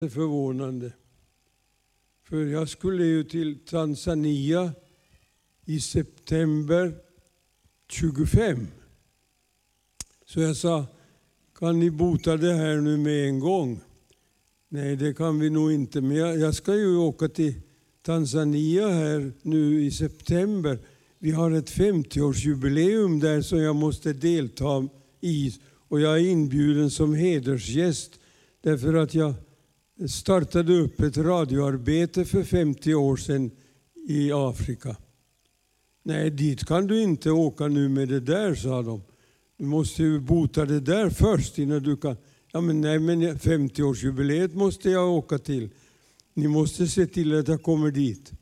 Det är förvånande. För jag skulle ju till Tanzania i september 25. Så jag sa, kan ni bota det här nu med en gång? Nej, det kan vi nog inte. Men jag ska ju åka till Tanzania här nu i september. Vi har ett 50-årsjubileum där som jag måste delta i. Och jag är inbjuden som hedersgäst därför att jag startade upp ett radioarbete för 50 år sedan i Afrika. Nej, dit kan du inte åka nu med det där, sa de. Du måste ju bota det där först innan du kan. Ja, men nej, men 50-årsjubileet måste jag åka till. Ni måste se till att jag kommer dit.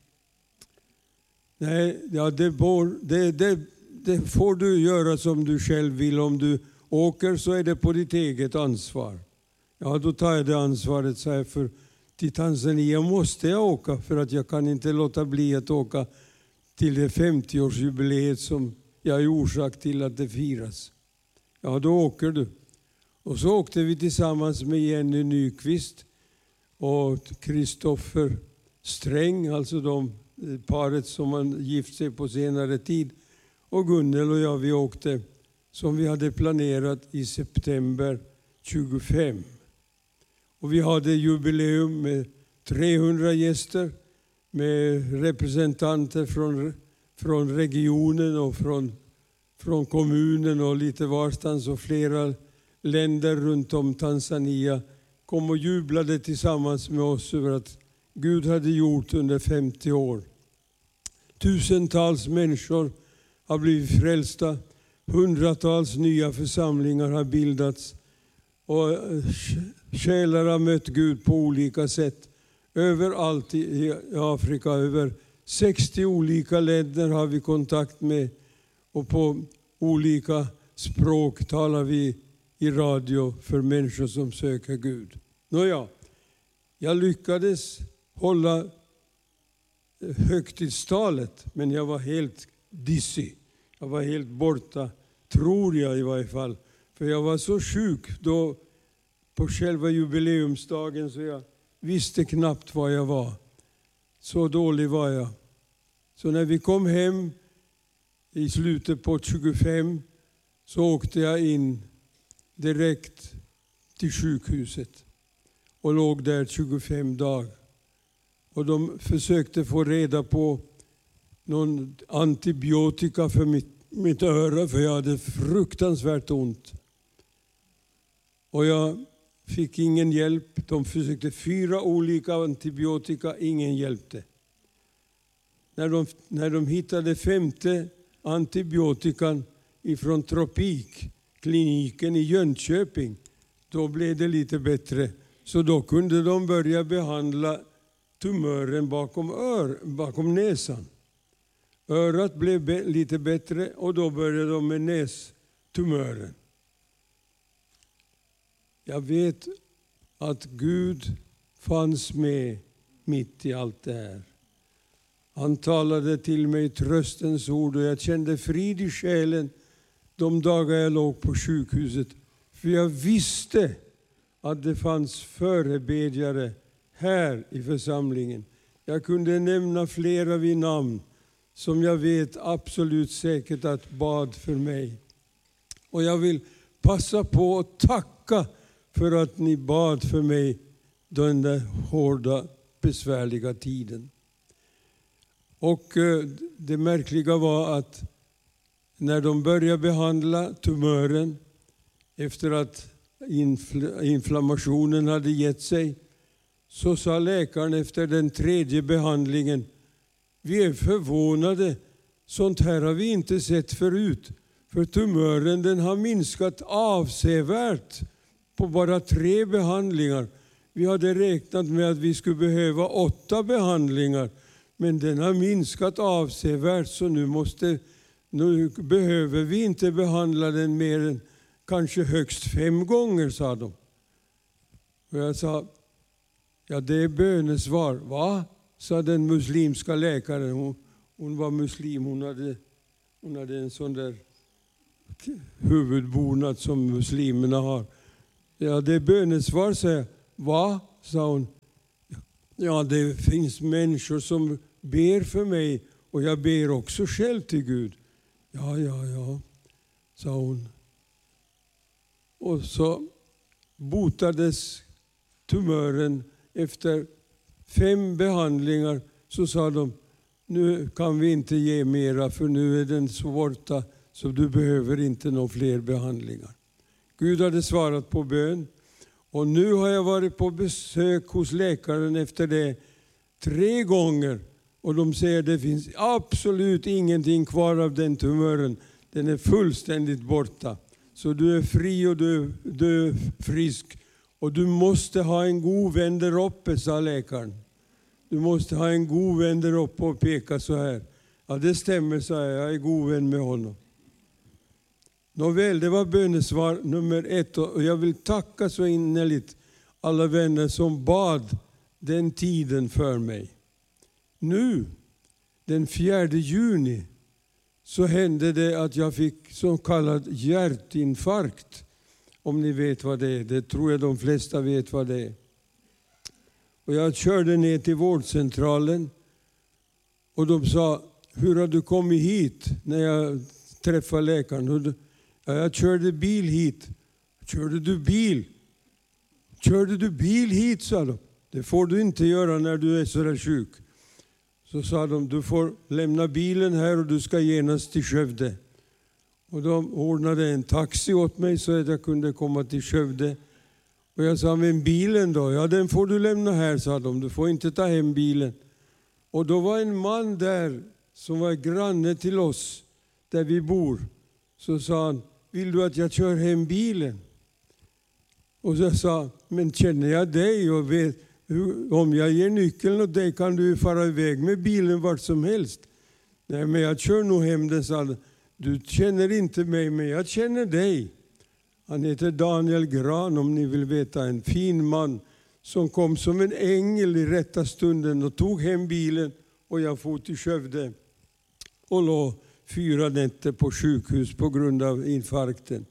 Nej, ja, det får du göra som du själv vill. Om du åker så är det på ditt eget ansvar. Ja, då tar jag det ansvaret, så här, för till Tanzania måste jag åka för att jag kan inte låta bli att åka till det 50-årsjubileet som jag är orsak till att det firas. Ja, då åker du. Och så åkte vi tillsammans med Jenny Nyqvist och Kristoffer Sträng, alltså de paret som har gift sig på senare tid. Och Gunnel och jag, vi åkte som vi hade planerat i september 25. Och vi hade jubileum med 300 gäster, med representanter från regionen och från kommunen och lite varstans, och flera länder runt om Tanzania kom och jublade tillsammans med oss över att Gud hade gjort under 50 år. Tusentals människor har blivit frälsta, hundratals nya församlingar har bildats och själar har mött Gud på olika sätt. Överallt i Afrika, över 60 olika länder har vi kontakt med, och på olika språk talar vi i radio för människor som söker Gud. Nåja, jag lyckades hålla högtidstalet, men jag var helt dizzy. Jag var helt borta, tror jag i varje fall. För jag var så sjuk då på själva jubileumsdagen så jag visste knappt var jag var. Så dålig var jag. Så när vi kom hem i slutet på 25 så åkte jag in direkt till sjukhuset och låg där 25 dagar. Och de försökte få reda på någon antibiotika för mitt öra, för jag hade fruktansvärt ont. Och jag fick ingen hjälp. De försökte 4 olika antibiotika, ingen hjälpte. När de hittade 5:e antibiotikan ifrån Tropikkliniken i Jönköping, då blev det lite bättre. Så då kunde de börja behandla tumören bakom näsan. Örat blev lite bättre och då började de med nästumören. Jag vet att Gud fanns med mitt i allt det här. Han talade till mig tröstens ord och jag kände frid i själen de dagar jag låg på sjukhuset. För jag visste att det fanns förebedjare här i församlingen. Jag kunde nämna flera vid namn som jag vet absolut säkert att bad för mig. Och jag vill passa på att tacka för att ni bad för mig den där hårda, besvärliga tiden. Och det märkliga var att när de började behandla tumören efter att inflammationen hade gett sig, så sa läkaren efter den 3:e behandlingen: vi är förvånade, sånt här har vi inte sett förut. För tumören, den har minskat avsevärt på bara 3 behandlingar. Vi hade räknat med att vi skulle behöva 8 behandlingar. Men den har minskat avsevärt, så nu behöver vi inte behandla den mer än kanske högst 5 gånger, sa de. Och jag sa, ja, det är bönesvar. Va? Sa den muslimska läkaren. Hon var muslim, hon hade en sån där huvudbonad som muslimerna har. Ja, det är bönesvar, säger jag. Va? sa hon. Ja, det finns människor som ber för mig och jag ber också själv till Gud. Ja, sa hon. Och så botades tumören efter 5 behandlingar. Så sa de, nu kan vi inte ge mera för nu är den så borta så du behöver inte några fler behandlingar. Gud hade svarat på bön. Och nu har jag varit på besök hos läkaren efter det 3 gånger. Och de säger det finns absolut ingenting kvar av den tumören. Den är fullständigt borta. Så du är fri och du är frisk. Och du måste ha en god vän där uppe, sa läkaren. Du måste ha en god vän där uppe och peka så här. Ja, det stämmer, sa jag. Jag är god vän med honom. Nåväl, det var bönesvar nummer 1. Och jag vill tacka så innerligt alla vänner som bad den tiden för mig. Nu, den 4 juni, så hände det att jag fick så kallad hjärtinfarkt. Om ni vet vad det är. Det tror jag de flesta vet vad det är. Och jag körde ner till vårdcentralen. Och de sa, hur har du kommit hit? När jag träffade läkaren. Ja, jag körde bil hit. Körde du bil? Körde du bil hit, sa de. Det får du inte göra när du är så där sjuk. Så sa de, du får lämna bilen här och du ska genast till Skövde. Och de ordnade en taxi åt mig så att jag kunde komma till Skövde. Och jag sa, men bilen då? Ja, den får du lämna här, sa de. Du får inte ta hem bilen. Och då var en man där som var granne till oss där vi bor. Så sa han, vill du att jag kör hem bilen? Och så sa, men känner jag dig och vet, om jag ger nyckeln åt dig kan du fara iväg med bilen vart som helst. Nej, men jag kör nog hem den, sa han. Du känner inte mig, men jag känner dig. Han heter Daniel Gran, om ni vill veta. En fin man som kom som en ängel i rätta stunden och tog hem bilen. Och jag for till Skövde och låg 4 nätter på sjukhus på grund av infarkten.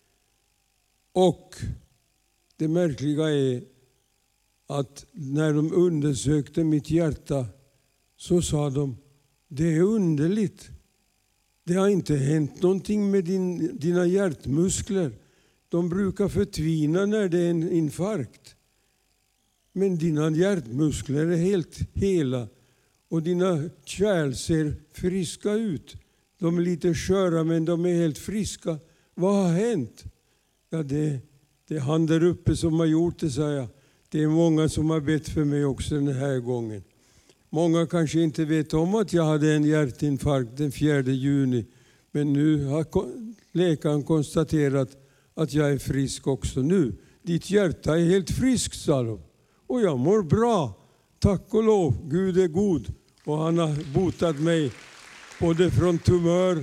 Och det märkliga är att när de undersökte mitt hjärta så sa de, det är underligt. Det har inte hänt någonting med dina hjärtmuskler. De brukar förtvina när det är en infarkt. Men dina hjärtmuskler är helt hela och dina kärl ser friska ut. De är lite sköra men de är helt friska. Vad har hänt? Ja, det är han där uppe som har gjort det, sa jag. Det är många som har bett för mig också den här gången. Många kanske inte vet om att jag hade en hjärtinfarkt den 4 juni. Men nu har läkaren konstaterat att jag är frisk också nu. Ditt hjärta är helt friskt, sa de. Och jag mår bra. Tack och lov, Gud är god. Och han har botat mig både från tumör,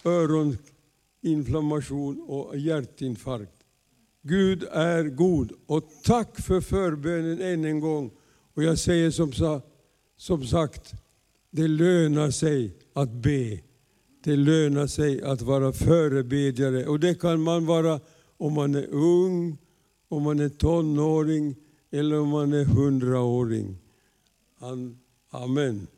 öroninflammation och hjärtinfarkt. Gud är god. Och tack för förbönen än en gång. Och jag säger som sagt, det lönar sig att be. Det lönar sig att vara förebedjare. Och det kan man vara om man är ung, om man är tonåring eller om man är 100-åring. Amen.